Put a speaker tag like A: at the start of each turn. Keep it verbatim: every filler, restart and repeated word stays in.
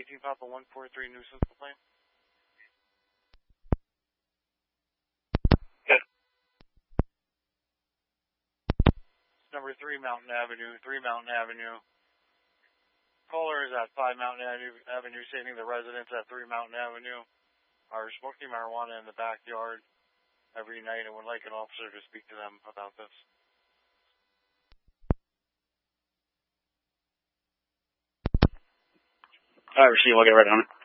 A: eighteen Papa one four three nuisance complaint.
B: Good.
A: Number three Mountain Avenue, three Mountain Avenue. Caller is at five Mountain Avenue, stating the residents at three Mountain Avenue are smoking marijuana in the backyard every night and would like an officer to speak to them about this.
B: All right, receive. I'll get right on it.